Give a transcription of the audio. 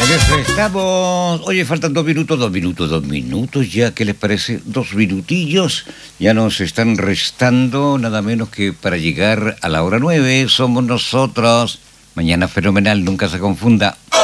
En eso estamos. Oye, faltan 2 minutos ya. ¿Qué les parece? 2 minutillos. Ya nos están restando nada menos que para llegar a la hora 9. Somos nosotros. Mañana fenomenal, nunca se confunda.